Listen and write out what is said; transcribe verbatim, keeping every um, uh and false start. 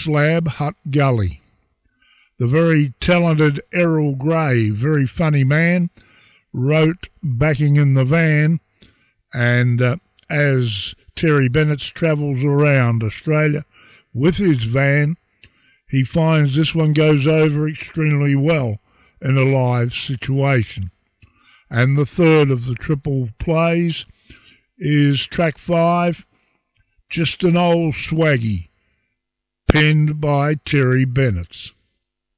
Slab Hut Gully. The very talented Errol Gray, very funny man, wrote Backing in the Van, and uh, as Terry Bennett travels around Australia with his van, he finds this one goes over extremely well in a live situation. And the third of the triple plays is track five, Just an Old Swaggy, penned by Terry Bennett.